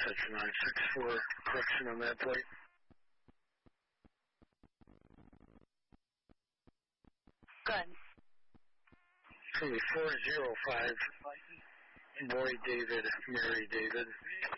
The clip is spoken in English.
Section 964, correction on that plate. Good. It's going to be 405, Boy David, Mary David.